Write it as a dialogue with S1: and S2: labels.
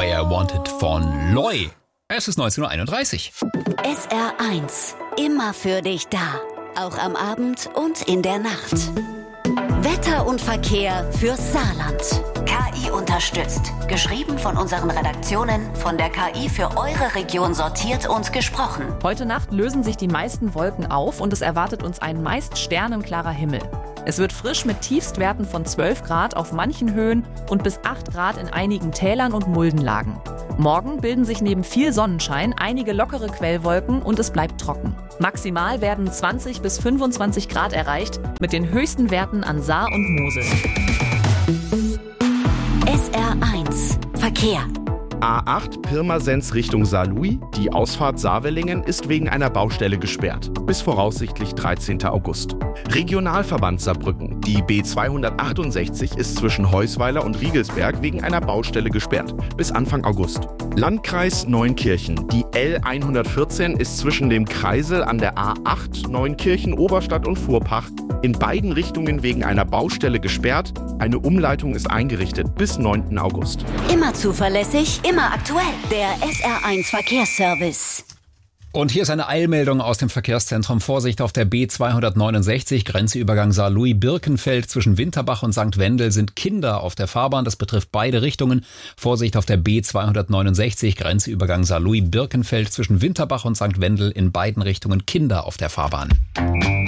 S1: Way I Want It von Loy. Es ist 19:31 Uhr.
S2: SR1, immer für dich da. Auch am Abend und in der Nacht. Wetter und Verkehr fürs Saarland. KI unterstützt. Geschrieben von unseren Redaktionen, von der KI für eure Region sortiert und gesprochen.
S3: Heute Nacht lösen sich die meisten Wolken auf und es erwartet uns ein meist sternenklarer Himmel. Es wird frisch mit Tiefstwerten von 12 Grad auf manchen Höhen und bis 8 Grad in einigen Tälern und Muldenlagen. Morgen bilden sich neben viel Sonnenschein einige lockere Quellwolken und es bleibt trocken. Maximal werden 20 bis 25 Grad erreicht, mit den höchsten Werten an Saar und Mosel.
S2: SR1 Verkehr.
S4: A8 Pirmasens Richtung Saarlouis. Die Ausfahrt Saarwellingen ist wegen einer Baustelle gesperrt. Bis voraussichtlich 13. August. Regionalverband Saarbrücken. Die B268 ist zwischen Heusweiler und Riegelsberg wegen einer Baustelle gesperrt. Bis Anfang August. Landkreis Neunkirchen. Die L114 ist zwischen dem Kreisel an der A8 Neunkirchen, Oberstadt und Fuhrpach in beiden Richtungen wegen einer Baustelle gesperrt. Eine Umleitung ist eingerichtet bis 9. August.
S2: Immer zuverlässig, immer aktuell. Der SR1 Verkehrsservice.
S1: Und hier ist eine Eilmeldung aus dem Verkehrszentrum. Vorsicht auf der B269, Grenzübergang Saarlouis-Birkenfeld. Zwischen Winterbach und St. Wendel sind Kinder auf der Fahrbahn. Das betrifft beide Richtungen. Vorsicht auf der B269, Grenzübergang Saarlouis-Birkenfeld. Zwischen Winterbach und St. Wendel in beiden Richtungen Kinder auf der Fahrbahn.